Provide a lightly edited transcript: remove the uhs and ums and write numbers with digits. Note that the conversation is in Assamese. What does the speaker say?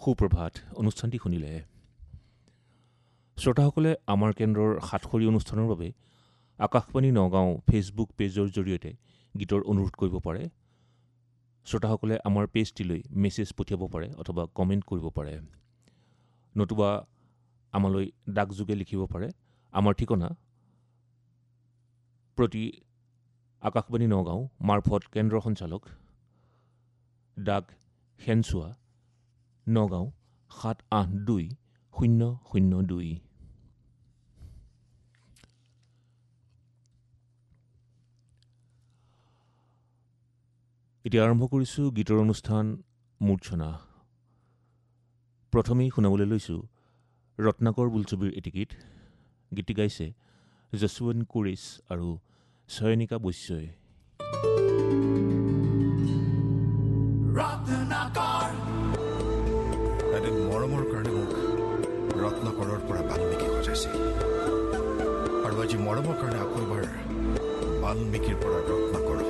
সুপ্ৰভাত অনুষ্ঠানটি শুনিলে শ্ৰোতাসকলে আমাৰ কেন্দ্ৰৰ সাতসৰী অনুষ্ঠানৰ বাবে আকাশবাণী নগাঁও ফেচবুক পেজৰ জৰিয়তে গীতৰ অনুৰোধ কৰিব পাৰে। শ্ৰোতাসকলে আমাৰ পেজটিলৈ মেছেজ পঠিয়াব পাৰে অথবা কমেণ্ট কৰিব পাৰে, নতুবা আমালৈ ডাকযোগে লিখিব পাৰে। আমাৰ ঠিকনা প্ৰতি আকাশবাণী নগাঁও মাৰফত কেন্দ্ৰ সঞ্চালক ডাক হেনচোৱা নগাঁও 782002। এতিয়া আৰম্ভ কৰিছোঁ গীতৰ অনুষ্ঠান মূৰ্ছনা। প্ৰথমেই শুনাবলৈ লৈছোঁ ৰত্নাকৰ বোলছবিৰ এটি গীত। গীতটি গাইছে যশৱন্ত কুৰেশ আৰু চয়নিকা বৈশ্যই। এদিন মৰমৰ কাৰণে মোক ৰত্নাকৰৰ পৰা বাল্মীকি সজাইছিল, আৰু আজি মৰমৰ কাৰণে আকৌ এবাৰ বাল্মীকিৰ পৰা ৰত্নাকৰ